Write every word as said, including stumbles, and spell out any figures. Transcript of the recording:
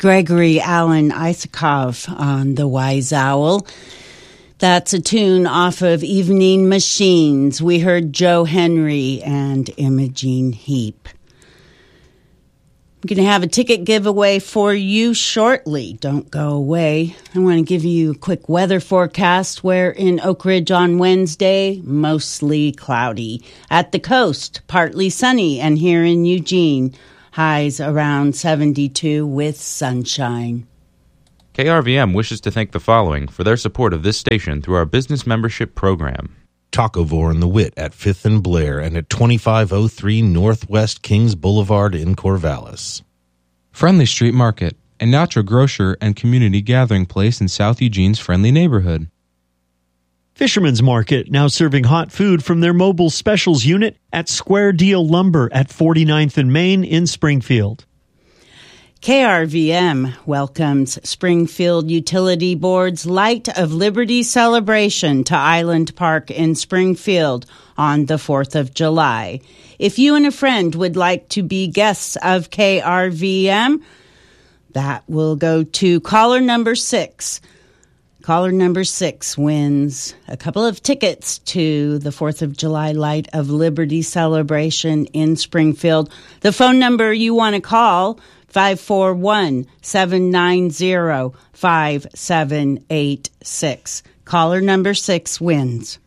Gregory Alan Isakov on the Wise Owl. That's a tune off of Evening Machines. We heard Joe Henry and Imogene Heap. I'm going to have a ticket giveaway for you shortly. Don't go away. I want to give you a quick weather forecast where in Oak Ridge on Wednesday, mostly cloudy. At the coast, partly sunny. And here in Eugene, highs around seventy-two with sunshine. K R V M wishes to thank the following for their support of this station through our business membership program. Tacovore and the Wit at fifth and Blair and at twenty-five oh three Northwest Kings Boulevard in Corvallis. Friendly Street Market, a natural grocer and community gathering place in South Eugene's friendly neighborhood. Fisherman's Market, now serving hot food from their mobile specials unit at Square Deal Lumber at forty-ninth and Main in Springfield. K R V M welcomes Springfield Utility Board's Light of Liberty celebration to Island Park in Springfield on the fourth of July. If you and a friend would like to be guests of K R V M, that will go to caller number six. Caller number six wins a couple of tickets to the fourth of July Light of Liberty celebration in Springfield. The phone number you want to call, five four one, seven nine zero, five seven eight six. Caller number six wins.